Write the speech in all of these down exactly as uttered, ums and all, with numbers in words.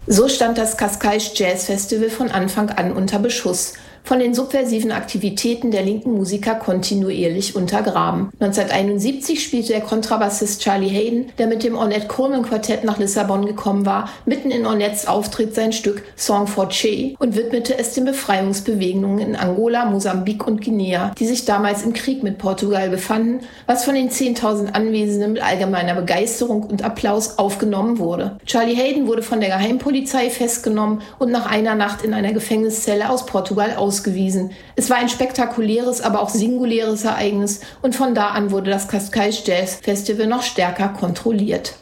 So stand das Cascais Jazz Festival von Anfang an unter Beschuss, von den subversiven Aktivitäten der linken Musiker kontinuierlich untergraben. neunzehnhunderteinundsiebzig spielte der Kontrabassist Charlie Haden, der mit dem Ornette Coleman Quartett nach Lissabon gekommen war, mitten in Ornettes Auftritt sein Stück Song for Che und widmete es den Befreiungsbewegungen in Angola, Mosambik und Guinea, die sich damals im Krieg mit Portugal befanden, was von den zehntausend Anwesenden mit allgemeiner Begeisterung und Applaus aufgenommen wurde. Charlie Haden wurde von der Geheimpolizei festgenommen und nach einer Nacht in einer Gefängniszelle aus Portugal ausgewiesen. Ausgewiesen. Es war ein spektakuläres, aber auch singuläres Ereignis und von da an wurde das Cascais Jazz Festival noch stärker kontrolliert.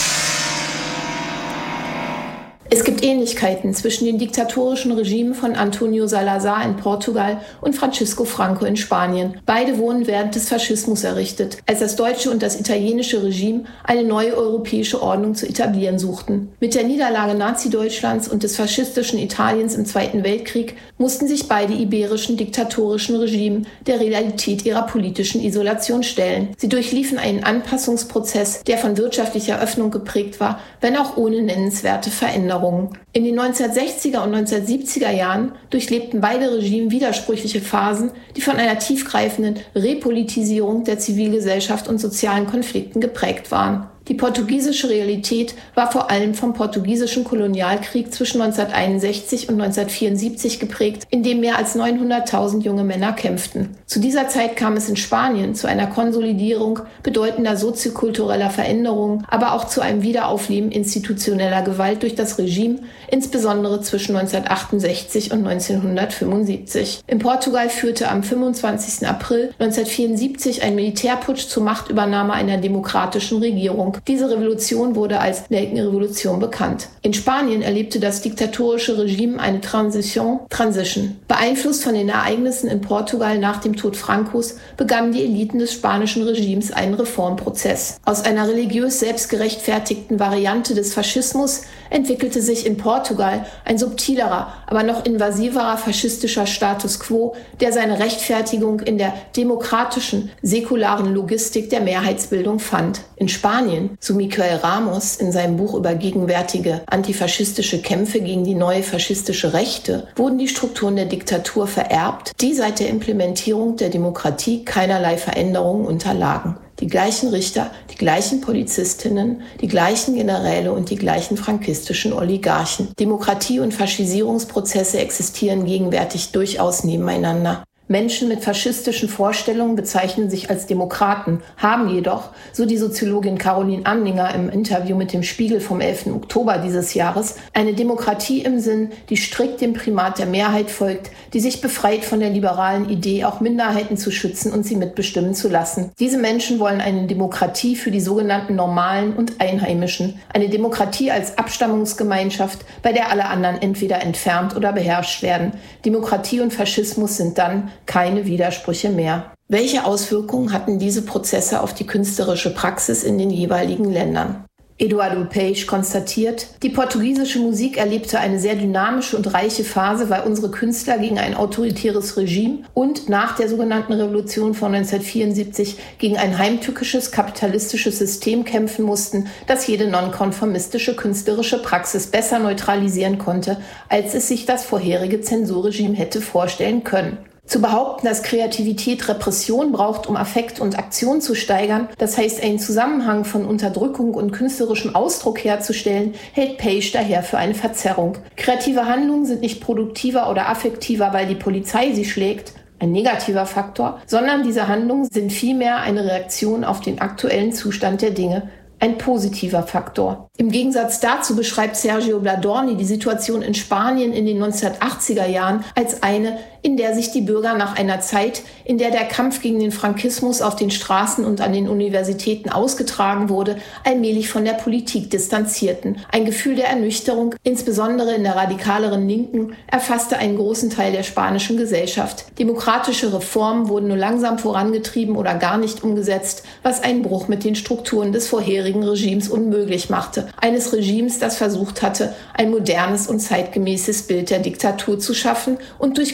Es gibt Ähnlichkeiten zwischen den diktatorischen Regimen von Antonio Salazar in Portugal und Francisco Franco in Spanien. Beide wurden während des Faschismus errichtet, als das deutsche und das italienische Regime eine neue europäische Ordnung zu etablieren suchten. Mit der Niederlage Nazi-Deutschlands und des faschistischen Italiens im Zweiten Weltkrieg mussten sich beide iberischen diktatorischen Regime der Realität ihrer politischen Isolation stellen. Sie durchliefen einen Anpassungsprozess, der von wirtschaftlicher Öffnung geprägt war, wenn auch ohne nennenswerte Veränderungen. In den neunzehnhundertsechziger und neunzehnhundertsiebziger Jahren durchlebten beide Regime widersprüchliche Phasen, die von einer tiefgreifenden Repolitisierung der Zivilgesellschaft und sozialen Konflikten geprägt waren. Die portugiesische Realität war vor allem vom portugiesischen Kolonialkrieg zwischen neunzehnhunderteinundsechzig und neunzehnhundertvierundsiebzig geprägt, in dem mehr als neunhunderttausend junge Männer kämpften. Zu dieser Zeit kam es in Spanien zu einer Konsolidierung bedeutender soziokultureller Veränderungen, aber auch zu einem Wiederaufleben institutioneller Gewalt durch das Regime, insbesondere zwischen neunzehnhundertachtundsechzig und neunzehnhundertfünfundsiebzig. In Portugal führte am fünfundzwanzigsten April neunzehnhundertvierundsiebzig ein Militärputsch zur Machtübernahme einer demokratischen Regierung. Diese Revolution wurde als Nelkenrevolution bekannt. In Spanien erlebte das diktatorische Regime eine Transition, Transition. Beeinflusst von den Ereignissen in Portugal nach dem Tod Francos begannen die Eliten des spanischen Regimes einen Reformprozess. Aus einer religiös selbstgerechtfertigten Variante des Faschismus entwickelte sich in Portugal ein subtilerer, aber noch invasiverer faschistischer Status quo, der seine Rechtfertigung in der demokratischen, säkularen Logistik der Mehrheitsbildung fand. In Spanien, so Miquel Ramos in seinem Buch über gegenwärtige antifaschistische Kämpfe gegen die neue faschistische Rechte, wurden die Strukturen der Diktatur vererbt, die seit der Implementierung der Demokratie keinerlei Veränderungen unterlagen. Die gleichen Richter, die gleichen Polizistinnen, die gleichen Generäle und die gleichen frankistischen Oligarchen. Demokratie- und Faschisierungsprozesse existieren gegenwärtig durchaus nebeneinander. Menschen mit faschistischen Vorstellungen bezeichnen sich als Demokraten, haben jedoch, so die Soziologin Caroline Amninger im Interview mit dem Spiegel vom elften Oktober dieses Jahres, eine Demokratie im Sinn, die strikt dem Primat der Mehrheit folgt, die sich befreit von der liberalen Idee, auch Minderheiten zu schützen und sie mitbestimmen zu lassen. Diese Menschen wollen eine Demokratie für die sogenannten Normalen und Einheimischen, eine Demokratie als Abstammungsgemeinschaft, bei der alle anderen entweder entfernt oder beherrscht werden. Demokratie und Faschismus sind dann keine Widersprüche mehr. Welche Auswirkungen hatten diese Prozesse auf die künstlerische Praxis in den jeweiligen Ländern? Eduardo Paes konstatiert, die portugiesische Musik erlebte eine sehr dynamische und reiche Phase, weil unsere Künstler gegen ein autoritäres Regime und nach der sogenannten Revolution von neunzehnhundertvierundsiebzig gegen ein heimtückisches kapitalistisches System kämpfen mussten, das jede nonkonformistische künstlerische Praxis besser neutralisieren konnte, als es sich das vorherige Zensurregime hätte vorstellen können. Zu behaupten, dass Kreativität Repression braucht, um Affekt und Aktion zu steigern, das heißt einen Zusammenhang von Unterdrückung und künstlerischem Ausdruck herzustellen, hält Paes daher für eine Verzerrung. Kreative Handlungen sind nicht produktiver oder affektiver, weil die Polizei sie schlägt, ein negativer Faktor, sondern diese Handlungen sind vielmehr eine Reaktion auf den aktuellen Zustand der Dinge, ein positiver Faktor. Im Gegensatz dazu beschreibt Sergio Bladorni die Situation in Spanien in den neunzehnhundertachtziger Jahren als eine, in der sich die Bürger nach einer Zeit, in der der Kampf gegen den Frankismus auf den Straßen und an den Universitäten ausgetragen wurde, allmählich von der Politik distanzierten. Ein Gefühl der Ernüchterung, insbesondere in der radikaleren Linken, erfasste einen großen Teil der spanischen Gesellschaft. Demokratische Reformen wurden nur langsam vorangetrieben oder gar nicht umgesetzt, was einen Bruch mit den Strukturen des vorherigen Regimes unmöglich machte. Eines Regimes, das versucht hatte, ein modernes und zeitgemäßes Bild der Diktatur zu schaffen und durch Kunst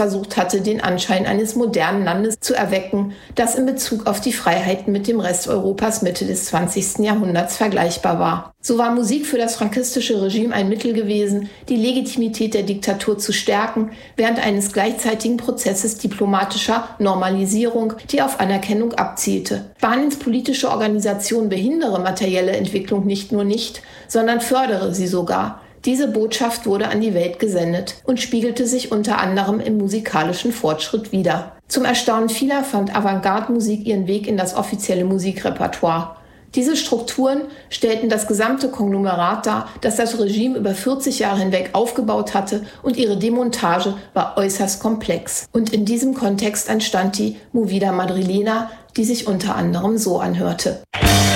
versucht hatte, den Anschein eines modernen Landes zu erwecken, das in Bezug auf die Freiheiten mit dem Rest Europas Mitte des zwanzigsten Jahrhunderts vergleichbar war. So war Musik für das frankistische Regime ein Mittel gewesen, die Legitimität der Diktatur zu stärken, während eines gleichzeitigen Prozesses diplomatischer Normalisierung, die auf Anerkennung abzielte. Spaniens politische Organisation behindere materielle Entwicklung nicht nur nicht, sondern fördere sie sogar. Diese Botschaft wurde an die Welt gesendet und spiegelte sich unter anderem im musikalischen Fortschritt wider. Zum Erstaunen vieler fand Avantgarde-Musik ihren Weg in das offizielle Musikrepertoire. Diese Strukturen stellten das gesamte Konglomerat dar, das das Regime über vierzig Jahre hinweg aufgebaut hatte, und ihre Demontage war äußerst komplex. Und in diesem Kontext entstand die Movida Madrilena, die sich unter anderem so anhörte.